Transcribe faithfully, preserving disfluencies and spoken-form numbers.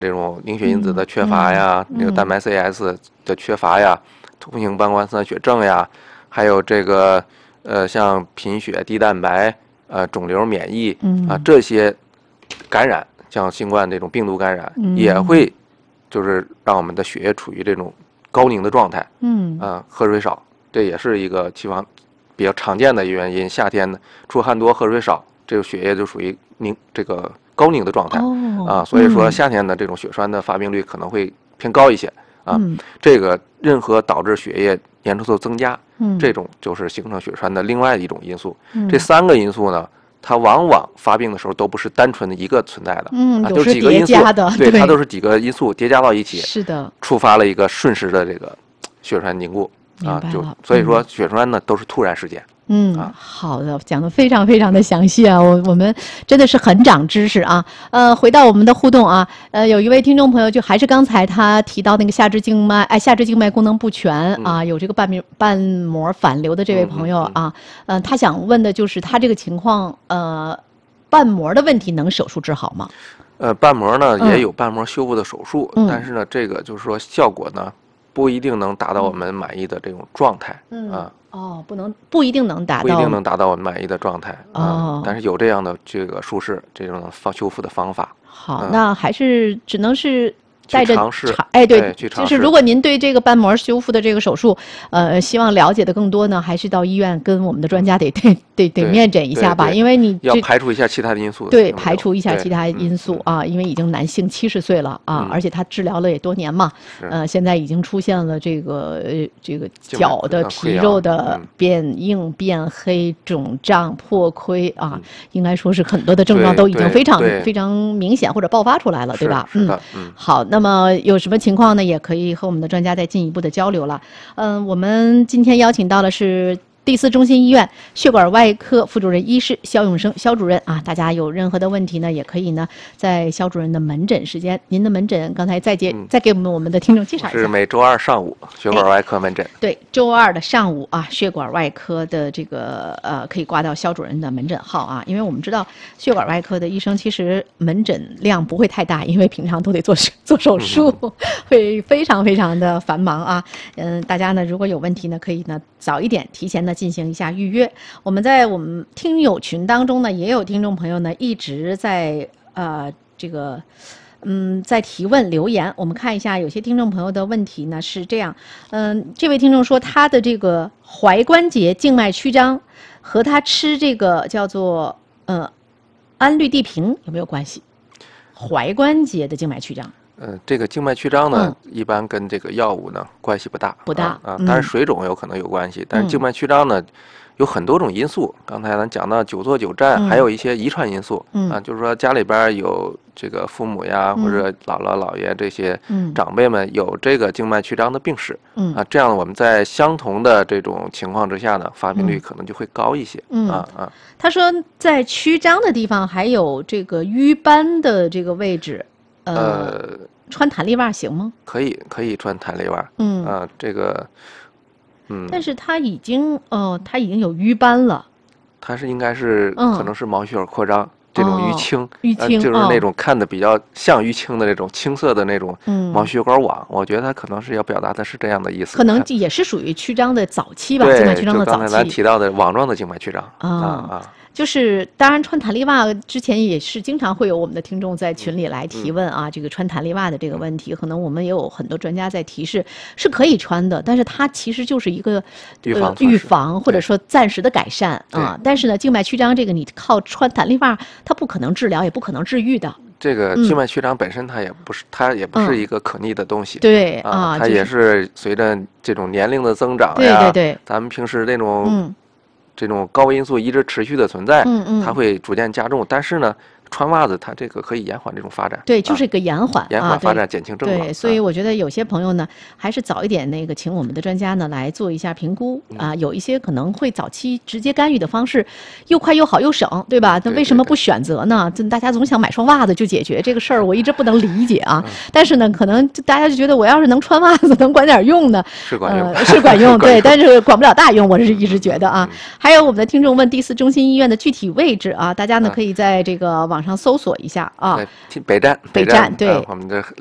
这种凝血因子的缺乏呀， 嗯嗯、 这个蛋白 C S 的缺乏呀，突性半胱酸血症呀，还有这个呃像贫血、低蛋白、呃肿瘤免疫啊、呃、这些感染，像新冠这种病毒感染、 嗯、 也会就是让我们的血液处于这种高凝的状态， 嗯啊、呃、喝水少，这也是一个气房比较常见的原因。夏天呢出汗多喝水少，这个血液就属于凝这个高凝的状态、 哦、 啊，所以说夏天的这种血栓的发病率可能会偏高一些啊。 嗯、 这个任何导致血液粘稠度增加， 嗯， 这种就是形成血栓的另外一种因素。 嗯、 这三个因素呢，它往往发病的时候都不是单纯的一个存在的， 嗯， 啊，都是几个因素的， 对，它都是几个因素叠加到一起， 是的， 触发了一个瞬时的这个血栓凝固啊，就所以说血栓呢、嗯、都是突然事件。 嗯，好的，讲得非常非常的详细啊，我我们真的是很长知识啊。呃，回到我们的互动啊，呃，有一位听众朋友就还是刚才他提到那个下肢静脉，哎，下肢静脉功能不全啊， 嗯、 有这个瓣膜瓣膜反流的这位朋友啊，嗯、呃，他想问的就是他这个情况，呃，瓣膜的问题能手术治好吗？ 呃，瓣膜呢、嗯、也有瓣膜修复的手术， 嗯、 但是呢，这个就是说效果呢不一定能达到我们满意的这种状态， 嗯啊。 哦，不能不一定能达到， 不一定能达到我们满意的状态啊、 哦嗯，但是有这样的这个术式，这种方修复的方法。 好， 嗯、 那还是只能是带着尝试， 哎，对， 对就是如果您对这个瓣膜修复的这个手术，呃，希望了解的更多呢，还是到医院跟我们的专家得得得得面诊一下吧，因为你要排除一下其他的因素。 对，排除一下其他因素啊， 嗯、 因为已经男性七十岁了啊， 嗯、 而且他治疗了也多年嘛，呃，现在已经出现了这个呃这个脚的皮肉的变硬、变黑、肿胀、破亏啊， 嗯、 应该说是很多的症状都已经非常非常明显或者爆发出来了，对吧？ 嗯嗯，好，那么有什么情况呢？也可以和我们的专家再进一步的交流了。嗯，我们今天邀请到的是第四中心医院血管外科副主任医师肖永生肖主任啊，大家有任何的问题呢，也可以呢在肖主任的门诊时间，您的门诊刚才再接、嗯、再给我们我们的听众介绍一下。 是每周二上午血管外科门诊。 对，周二的上午啊，血管外科的这个呃可以挂到肖主任的门诊号啊，因为我们知道血管外科的医生其实门诊量不会太大，因为平常都得做做手术，嗯、会非常非常的繁忙啊。嗯，大家呢如果有问题呢，可以呢早一点提前呢进行一下预约。我们在我们听友群当中呢，也有听众朋友呢一直在呃这个嗯在提问留言。我们看一下，有些听众朋友的问题呢是这样，嗯，这位听众说他的这个踝关节静脉曲张和他吃这个叫做呃氨氯地平有没有关系？踝关节的静脉曲张。 呃，这个静脉曲张呢， 嗯、 一般跟这个药物呢关系不大， 不大啊，但是水肿有可能有关系。 嗯、 但是静脉曲张呢，有很多种因素。刚才咱讲到久坐久站， 嗯、 还有一些遗传因素、 嗯、 啊，就是说家里边有这个父母呀， 嗯、 或者姥姥姥爷这些长辈们有这个静脉曲张的病史， 嗯、 啊，这样我们在相同的这种情况之下呢，发病率可能就会高一些。 嗯、 啊啊。 他说在曲张的地方还有这个瘀斑的这个位置，呃。呃穿弹力袜行吗？ 可以，可以穿弹力袜。 嗯啊，这个，嗯。 但是它已经，哦，它已经有瘀斑了。 它是应该是、 嗯、 可能是毛血管扩张，这种淤青， 淤青、 呃、就是那种看的比较像淤青的那种青色的那种毛血管网。嗯、我觉得它可能是要表达的是这样的意思。 可能也是属于曲张的早期吧，静脉曲张的早期。 对，就刚才咱提到的网状的静脉曲张。 啊啊。 就是当然穿弹力袜之前也是经常会有我们的听众在群里来提问啊，嗯、这个穿弹力袜的这个问题，可能我们也有很多专家在提示是可以穿的，但是它其实就是一个预防、 呃、预防或者说暂时的改善啊。但是呢，静脉曲张这个你靠穿弹力袜，它不可能治疗，也不可能治愈的。 这个静脉曲张本身它也不是，嗯、它也不是一个可逆的东西。 嗯、对啊，它就是、 也是随着这种年龄的增长呀， 对对对， 咱们平时那种。 嗯这种高危因素一直持续的存在， 嗯嗯， 它会逐渐加重。但是呢，穿袜子它这个可以延缓这种发展。 对，就是一个延缓， 啊、延缓发展，减轻症状。 对，所以我觉得有些朋友呢，还是早一点那个请我们的专家呢来做一下评估啊。有一些可能会早期直接干预的方式，又快又好又省，对吧？那为什么不选择呢？大家总想买双袜子就解决这个事儿，我一直不能理解啊。但是呢，可能大家就觉得我要是能穿袜子，能管点用呢， 是管用， 呃、是管用，对，但是管不了大用，我是一直觉得啊。还有我们的听众问第四中心医院的具体位置啊，大家呢可以在这个网网上搜索一下啊。 北站， 北站， 对， 我们的